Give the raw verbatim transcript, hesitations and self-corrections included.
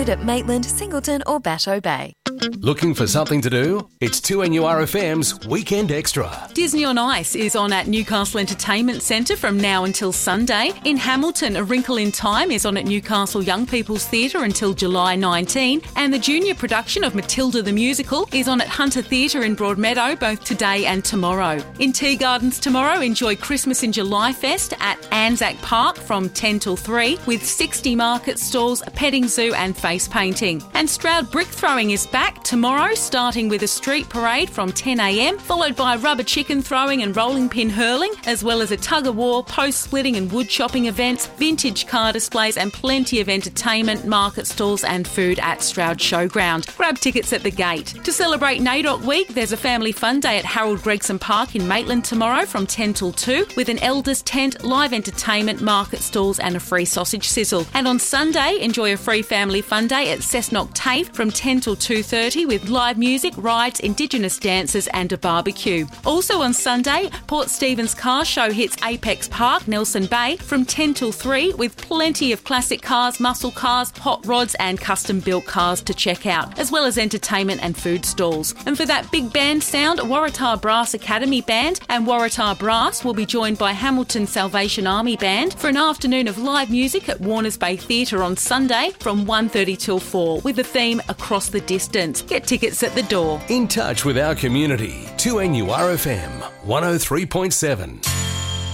located at Maitland, Singleton or Batteau Bay. Looking for something to do? It's two N U R F M's Weekend Extra. Disney on Ice is on at Newcastle Entertainment Centre from now until Sunday. In Hamilton, A Wrinkle in Time is on at Newcastle Young People's Theatre until July nineteenth. And the junior production of Matilda the Musical is on at Hunter Theatre in Broadmeadow both today and tomorrow. In Tea Gardens tomorrow, enjoy Christmas in July Fest at Anzac Park from ten till three with sixty market stalls, a petting zoo and face painting. And Stroud Brick Throwing is back tomorrow, starting with a street parade from ten a m, followed by rubber chicken throwing and rolling pin hurling, as well as a tug-of-war, post-splitting and wood chopping events, vintage car displays and plenty of entertainment, market stalls and food at Stroud Showground. Grab tickets at the gate. To celebrate NAIDOC Week, there's a family fun day at Harold Gregson Park in Maitland tomorrow from ten till two with an elders tent, live entertainment, market stalls and a free sausage sizzle. And on Sunday, enjoy a free family fun day at Cessnock TAFE from ten till two thirty with live music, rides, Indigenous dances and a barbecue. Also on Sunday, Port Stephens Car Show hits Apex Park, Nelson Bay from ten till three with plenty of classic cars, muscle cars, hot rods and custom-built cars to check out, as well as entertainment and food stalls. And for that big band sound, Waratah Brass Academy Band and Waratah Brass will be joined by Hamilton Salvation Army Band for an afternoon of live music at Warners Bay Theatre on Sunday from one thirty till four with the theme Across the Distance. Get tickets at the door. In touch with our community. two N U R F M one oh three point seven.